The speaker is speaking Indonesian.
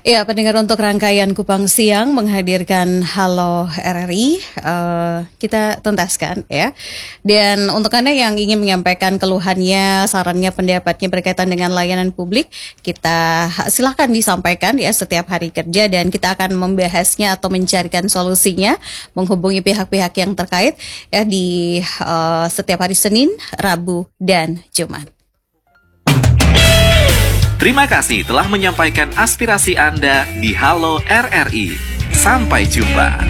Ya, pendengar untuk rangkaian Kupang Siang menghadirkan Halo RRI, kita tuntaskan ya. Dan untuk Anda yang ingin menyampaikan keluhannya, sarannya, pendapatnya berkaitan dengan layanan publik, kita silahkan disampaikan ya setiap hari kerja dan kita akan membahasnya atau mencarikan solusinya, menghubungi pihak-pihak yang terkait ya di setiap hari Senin, Rabu, dan Jumat. Terima kasih telah menyampaikan aspirasi Anda di Halo RRI. Sampai jumpa.